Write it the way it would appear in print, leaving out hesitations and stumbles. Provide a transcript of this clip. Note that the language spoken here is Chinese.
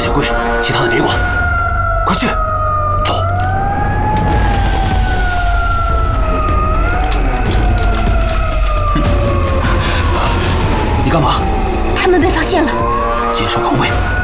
险柜，其他的别管，快去！走。你干嘛？ 他们被发现了。 坚守岗位。